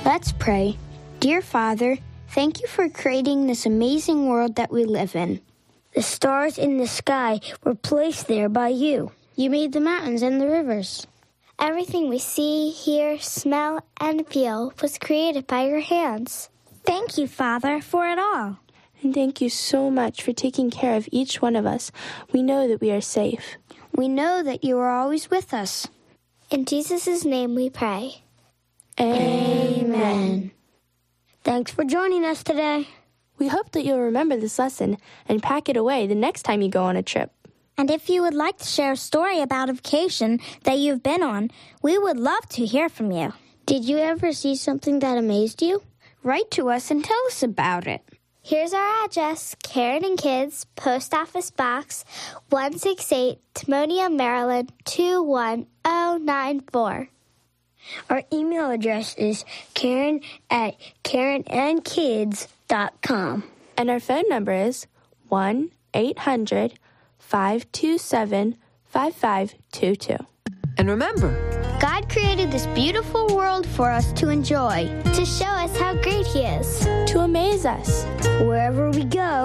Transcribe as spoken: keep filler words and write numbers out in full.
Let's pray. Dear Father, thank you for creating this amazing world that we live in. The stars in the sky were placed there by you. You made the mountains and the rivers. Everything we see, hear, smell, and feel was created by your hands. Thank you, Father, for it all. And thank you so much for taking care of each one of us. We know that we are safe. We know that you are always with us. In Jesus' name we pray. Amen. Thanks for joining us today. We hope that you'll remember this lesson and pack it away the next time you go on a trip. And if you would like to share a story about a vacation that you've been on, we would love to hear from you. Did you ever see something that amazed you? Write to us and tell us about it. Here's our address, Karen and Kids, Post Office Box, one sixty-eight, Timonium, Maryland, two one zero nine four. Our email address is Karen at Karen and Kids dot com. And our phone number is one eight hundred five two seven five five two two. And remember, God created this beautiful world for us to enjoy, to show us how great He is, to amaze us. Wherever we go,